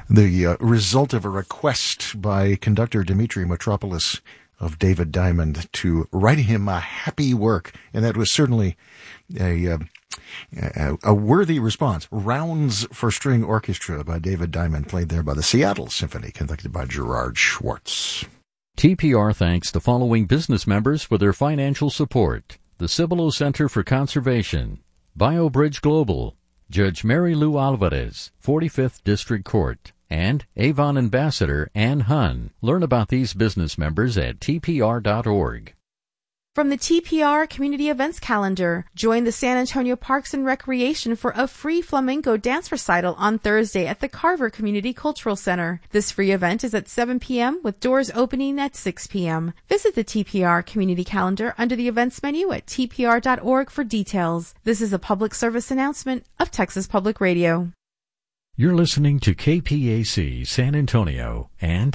the result of a request by conductor Dimitri Mitropoulos of David Diamond to write him a happy work, and that was certainly a worthy response. Rounds for String Orchestra by David Diamond, played there by the Seattle Symphony, conducted by Gerard Schwartz. TPR thanks the following business members for their financial support: the Cibolo Center for Conservation, BioBridge Global, Judge Mary Lou Alvarez, 45th District Court, and Avon Ambassador Ann Hunn. Learn about these business members at tpr.org. From the TPR Community Events Calendar, join the San Antonio Parks and Recreation for a free flamenco dance recital on Thursday at the Carver Community Cultural Center. This free event is at 7 p.m. with doors opening at 6 p.m. Visit the TPR Community Calendar under the events menu at tpr.org for details. This is a public service announcement of Texas Public Radio. You're listening to KPAC San Antonio and